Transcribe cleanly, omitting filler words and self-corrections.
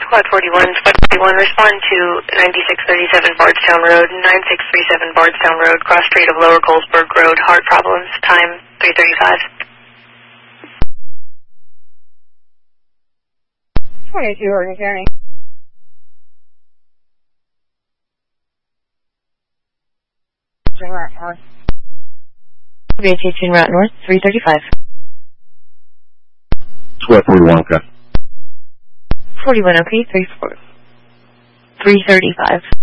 Squad 41, respond to 9637 Bardstown Road, 9637 Bardstown Road, cross street of Lower Colesburg Road, heart problems, time 3:35. 22 Oregon County. Route North. VH18 Route North, 335. Squad 41, okay. 41, okay, 335.